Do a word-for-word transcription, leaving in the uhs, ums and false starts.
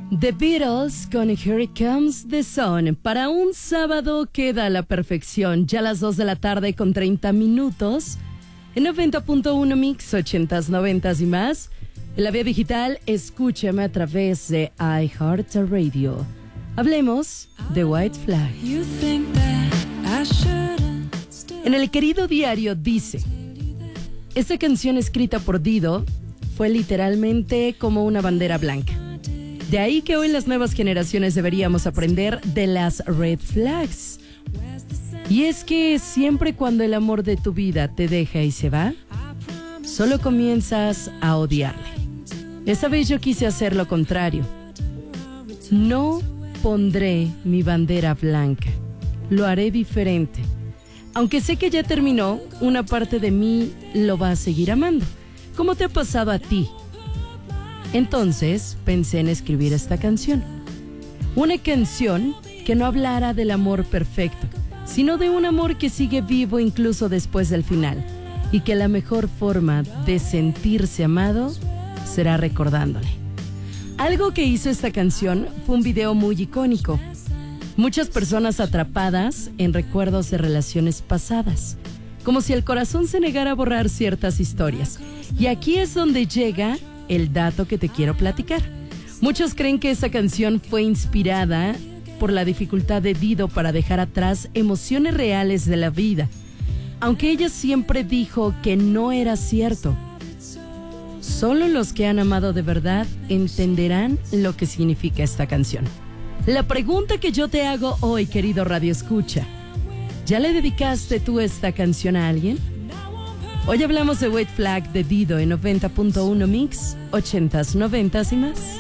The Beatles con Here Comes the Sun. Para un sábado queda a la perfección. Ya a las dos de la tarde con treinta minutos. En noventa punto uno Mix, ochentas, noventas y más. En la vía digital, escúchame a través de iHeartRadio. Hablemos de White Flag. En el querido diario dice: esta canción escrita por Dido fue literalmente como una bandera blanca. De ahí que hoy las nuevas generaciones deberíamos aprender de las red flags. Y es que siempre cuando el amor de tu vida te deja y se va, solo comienzas a odiarle. Esta vez yo quise hacer lo contrario. No pondré mi bandera blanca. Lo haré diferente. Aunque sé que ya terminó, una parte de mí lo va a seguir amando. ¿Cómo te ha pasado a ti? Entonces pensé en escribir esta canción. Una canción que no hablara del amor perfecto, sino de un amor que sigue vivo incluso después del final, y que la mejor forma de sentirse amado será recordándole. Algo que hizo esta canción fue un video muy icónico. Muchas personas atrapadas en recuerdos de relaciones pasadas, como si el corazón se negara a borrar ciertas historias. Y aquí es donde llega el dato que te quiero platicar. Muchos creen que esta canción fue inspirada por la dificultad de Dido para dejar atrás emociones reales de la vida, aunque ella siempre dijo que no era cierto. Solo los que han amado de verdad entenderán lo que significa esta canción. La pregunta que yo te hago hoy, querido Radio Escucha: ¿ya le dedicaste tú esta canción a alguien? Hoy hablamos de White Flag de Dido en noventa punto uno Mix, ochentas, noventas y más.